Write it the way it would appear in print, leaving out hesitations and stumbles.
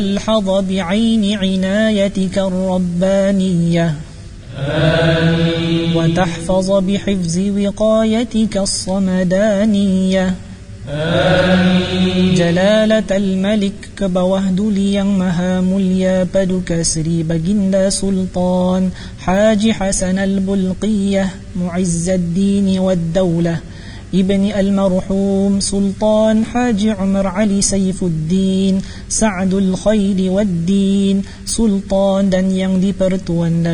الحظ بعين عنايتك الربانية وتحفظ بحفظ وقايتك الصمدانية جلالة الملك كبوهد ليang maha mulya paduka Sri Baginda Sultan Haji Hasan al-Bulqiyah Mu'izzaddin wad-Daulah Ibni al-Marhum Sultan Haji Umar Ali Saifuddin Sa'dul Khairi wad-Din Sultan dan yang dipertuan